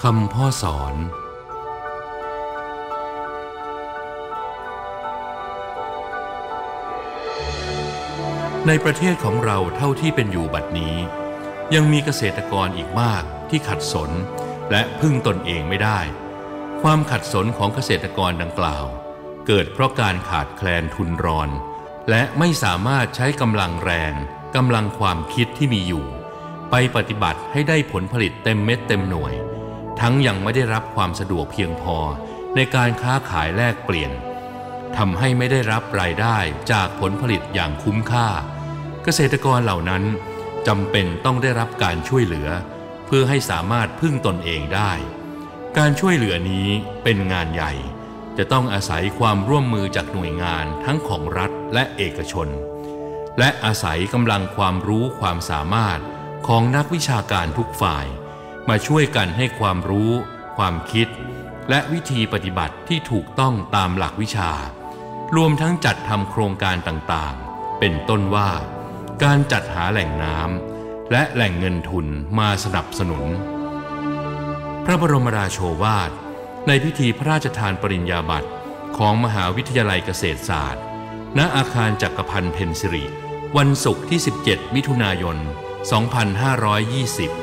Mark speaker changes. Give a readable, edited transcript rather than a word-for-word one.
Speaker 1: คำพ่อสอนในประเทศของเราเท่าที่เป็นอยู่บัดนี้ยังมีเกษตรกรอีกมากที่ขัดสนและพึ่งตนเองไม่ได้ความขัดสนของเกษตรกรดังกล่าวเกิดเพราะการขาดแคลนทุนรอนและไม่สามารถใช้กำลังแรงกำลังความคิดที่มีอยู่ไปปฏิบัติให้ได้ผลผลิตเต็มเม็ดเต็มหน่วยทั้งยังไม่ได้รับความสะดวกเพียงพอในการค้าขายแลกเปลี่ยนทำให้ไม่ได้รับรายได้จากผลผลิตอย่างคุ้มค่าเกษตรกรเหล่านั้นจำเป็นต้องได้รับการช่วยเหลือเพื่อให้สามารถพึ่งตนเองได้การช่วยเหลือนี้เป็นงานใหญ่จะต้องอาศัยความร่วมมือจากหน่วยงานทั้งของรัฐและเอกชนและอาศัยกำลังความรู้ความสามารถของนักวิชาการทุกฝ่ายมาช่วยกันให้ความรู้ความคิดและวิธีปฏิบัติที่ถูกต้องตามหลักวิชารวมทั้งจัดทำโครงการต่างๆเป็นต้นว่าการจัดหาแหล่งน้ำและแหล่งเงินทุนมาสนับสนุนพระบรมราโชวาทในพิธีพระราชทานปริญญาบัตรของมหาวิทยาลัยเกษตรศาสตร์ณอาคารจักรพันธ์เพ็ญสิริวันศุกร์ที่17 มิถุนายน 2520